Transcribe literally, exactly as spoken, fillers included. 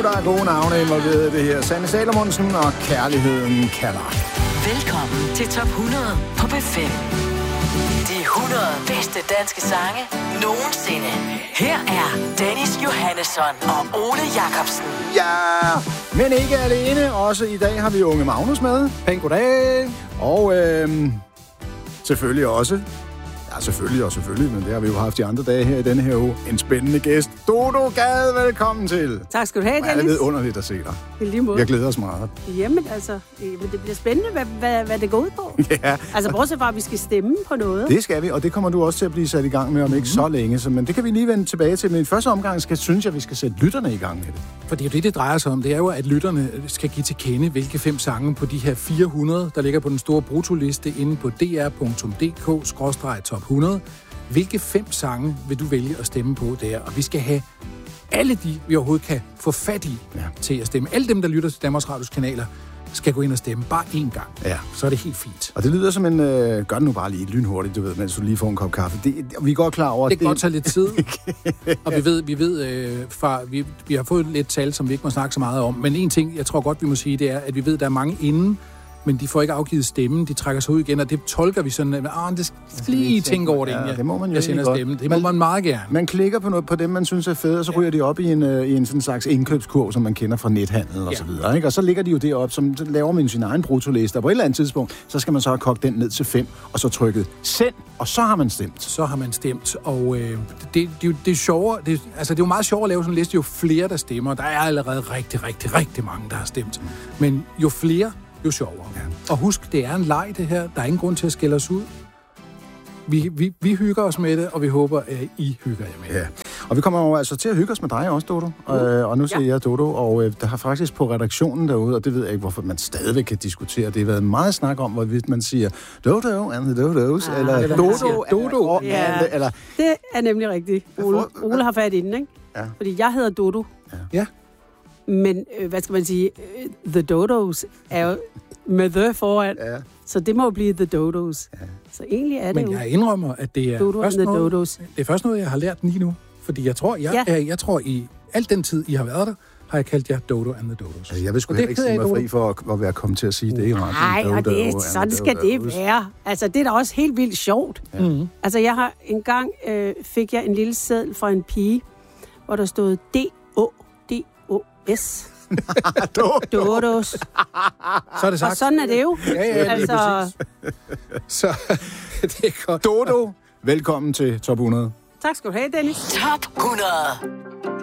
der er gode navne involveret i det her. Sanne Salomonsen og Kærligheden kalder. Velkommen til Top hundrede på B fem. De hundrede bedste danske sange nogensinde. Her er Dennis Johannesson og Ole Jacobsen. Ja, men ikke alene. Også i dag har vi unge Magnus med. Pæn goddag. Og øhm, selvfølgelig også... Ja, selvfølgelig og selvfølgelig, men det har vi jo haft de andre dage her i denne her uge. En spændende gæst. Dodo Gade, velkommen til. Tak skal du have, Dennis. Ja, det er lidt underligt at se dig. I lige måde. Jeg glæder os meget. Jamen altså, det bliver spændende, hvad, hvad, hvad det går ud på. Ja. Altså, bortset fra, at vi skal stemme på noget. Det skal vi, og det kommer du også til at blive sat i gang med om ikke mm. så længe. Så, men det kan vi lige vende tilbage til. Men i første omgang skal, synes jeg, vi skal sætte lytterne i gang med det. For det er jo det, det drejer sig om. Det er jo, at lytterne skal give til kende, hvilke fem sange på de her fire hundrede, der ligger på den store brutoliste inde på d r punktum d k skråstreg top hundrede. Hvilke fem sange vil du vælge at stemme på der? Og vi skal have alle de, vi overhovedet kan få fat i ja. til at stemme. Alle dem, der lytter til Danmarks Radios kanaler, skal gå ind og stemme bare én gang. Ja. Så er det helt fint. Og det lyder som en... Øh, gør det nu bare lige lynhurtigt, du ved, mens du lige får en kop kaffe. Det, vi er godt klar over... Det kan godt tage lidt tid. Og vi ved, vi ved øh, fra, vi, vi har fået lidt tal, som vi ikke må snakke så meget om. Men en ting, jeg tror godt, vi må sige, det er, at vi ved, at der er mange inden, men de får ikke afgivet stemmen, de trækker sig ud igen, og det tolker vi sådan, at ah, det skal lige tænke over det, ja, ja, det må man jo jeg sender stemmen. Det må man, man meget gerne. Man klikker på noget på dem, man synes er fede, og så ryger ja. de op i en, uh, i en sådan slags indkøbskurv, som man kender fra nethandel og ja. så videre, ikke? Og så ligger de jo deroppe, som så laver man sin egen brutoliste, og på et eller andet tidspunkt, så skal man så have kogt den ned til fem, og så trykket send, og så har man stemt. Så har man stemt, og øh, det, det, det er sjovere, det, altså det er jo meget sjovere at lave sådan en liste, jo flere der stemmer. Der er allerede rigtig, rigtig, rigtig mange, der har stemt. Mm. Men jo flere, jo sjovere. Ja. Og husk, det er en leg, det her. Der er ingen grund til at skælde os ud. Vi, vi, vi hygger os med det, og vi håber, at I hygger jer med det. Ja. Og vi kommer jo altså til at hygge os med dig også, Dodo. Mm. Øh, og nu siger ja. jeg Dodo, og øh, der har faktisk på redaktionen derude, og det ved jeg ikke, hvorfor man stadigvæk kan diskutere. Det har været meget snak om, hvorvidt man siger Dodo and the Dodos, ah, eller Dodo, Dodo, Dodo. Ja. And, eller... Det er nemlig rigtigt. Ole, Ole har fat i den, ikke? Ja. Fordi jeg hedder Dodo. Ja. ja. Men, øh, hvad skal man sige, The Dodos er jo med the foran. Ja. Så det må jo blive The Dodos. Ja. Så egentlig er det Men jo... Men jeg indrømmer, at det er, Dodo først the noget, Dodos. det er først noget, jeg har lært lige nu. Fordi jeg tror, jeg, ja. jeg, jeg tror i al den tid, I har været der, har jeg kaldt jer Dodo and the Dodos. Altså, jeg vil sgu heller ikke sige mig fri for at, at være kommet til at sige det i radioen. Nej, Dodo, og det, sådan skal det være. Altså, det er da også helt vildt sjovt. Ja. Mm-hmm. Altså, jeg har engang øh, fik jeg en lille seddel fra en pige, hvor der stod D O D O S. Dodos. Så er det sagt. Og sådan er det jo. Ja, ja, altså... Så det er godt. Dodo, velkommen til Top hundrede. Tak skal du have, Dennis. Top hundrede.